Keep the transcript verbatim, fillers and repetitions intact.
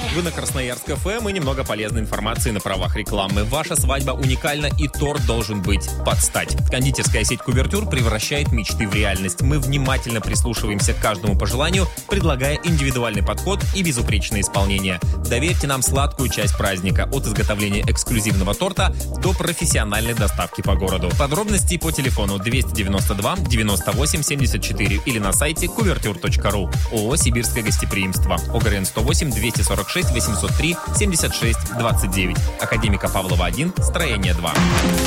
Вы на Красноярск эф эм и немного полезной информации на правах рекламы. Ваша свадьба уникальна, и торт должен быть под стать. Кондитерская сеть «Кувертюр» превращает мечты в реальность. Мы внимательно прислушиваемся к каждому пожеланию, предлагая индивидуальный подход и безупречное исполнение. Доверьте нам сладкую часть праздника от изготовления эксклюзивного торта до профессиональной доставки по городу. Подробности по телефону двести девяносто два девяносто восемь семьдесят четыре или на сайте кувертюр точка ру. ООО «Сибирское гостеприимство». ОГРН сто восемь двести сорок шесть восемьсот три семьдесят шесть двадцать девять. Академика Павлова один, строение два.